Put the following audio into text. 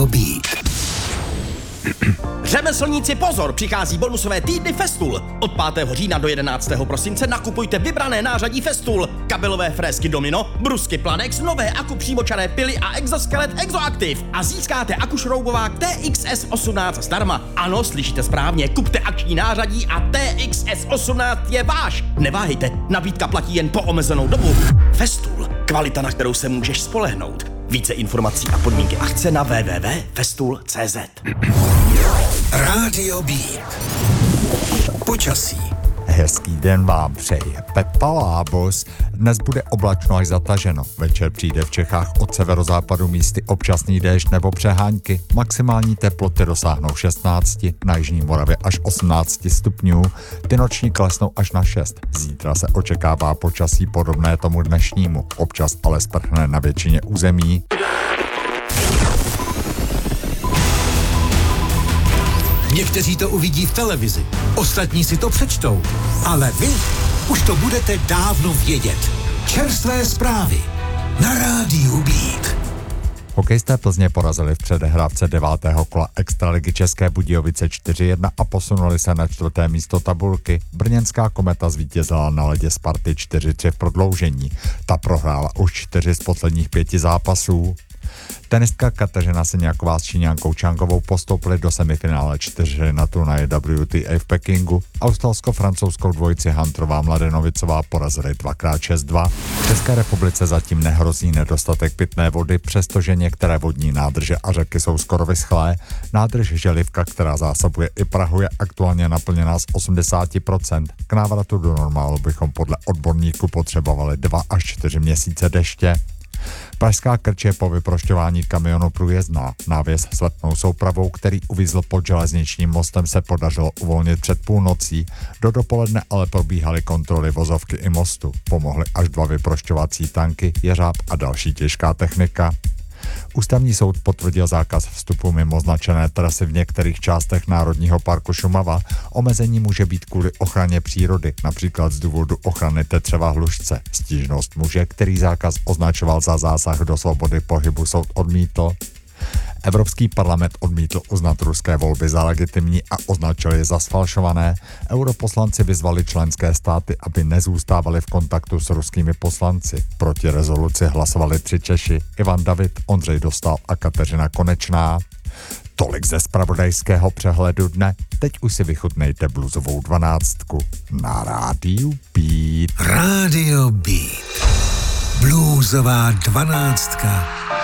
Rádio Beat. Řemeslníci pozor, přichází bonusové týdny Festool. Od 5. října do 11. prosince nakupujte vybrané nářadí Festool. Kabelové frézky Domino, brusky Planex, nové akupřímočaré pily a exoskelet Exoactive. A získáte akušroubovák TXS18 zdarma. Ano, slyšíte správně, kupte akční nářadí a TXS18 je váš. Neváhejte, nabídka platí jen po omezenou dobu. Festool, kvalita, na kterou se můžeš spolehnout. Více informací a podmínky akce na www.festool.cz. Rádio Beat. Počasí. Hezký den vám přeje Pepa Lábos. Dnes bude oblačno až zataženo. Večer přijde v Čechách od severozápadu místy občasný déšť nebo přehánky. Maximální teploty dosáhnou 16, na jižní Moravě až 18 stupňů. Ty noční klesnou až na 6. Zítra se očekává počasí podobné tomu dnešnímu. Občas ale sprchne na většině území. Někteří to uvidí v televizi, ostatní si to přečtou, ale vy už to budete dávno vědět. Čerstvé zprávy na Rádiu Beat. Hokejisté Plzně porazili v předehrávce 9. kola Extraligy České Budějovice 4-1 a posunuli se na 4. místo tabulky. Brněnská Kometa zvítězila na ledě Sparty 4-3 v prodloužení. Ta prohrála už 4 z posledních 5 zápasů. Tenistka Kateřina Syňáková s Číňankou Čangovou postoupili do semifinále 4 na turnaji WTA v Pekingu. Australsko-francouzskou dvojici Hunterová Mladenovicová porazili 2x6-2. V České republice zatím nehrozí nedostatek pitné vody, přestože některé vodní nádrže a řeky jsou skoro vyschlé. Nádrž Želivka, která zásobuje i Prahu, je aktuálně naplněná z 80%. K návratu do normálu bychom podle odborníků potřebovali 2 až 4 měsíce deště. Pražská Krč je po vyprošťování kamionu průjezdná. Návěs s letnou soupravou, který uvízl pod železničním mostem, se podařilo uvolnit před půlnocí. Do dopoledne ale probíhaly kontroly vozovky i mostu. Pomohly až 2 vyprošťovací tanky, jeřáb a další těžká technika. Ústavní soud potvrdil zákaz vstupu mimo značené trasy v některých částech Národního parku Šumava. Omezení může být kvůli ochraně přírody, například z důvodu ochrany tetřeva hlušce. Stížnost muže, který zákaz označoval za zásah do svobody pohybu, soud odmítl. Evropský parlament odmítl uznat ruské volby za legitimní a označil je za sfalšované. Europoslanci vyzvali členské státy, aby nezůstávali v kontaktu s ruskými poslanci. Proti rezoluci hlasovali 3 Češi: Ivan David, Ondřej Dostál a Kateřina Konečná. Tolik ze zpravodajského přehledu dne. Teď už si vychutnejte bluesovou 12 na Rádiu Beat. Rádio Beat. Bluesová 12.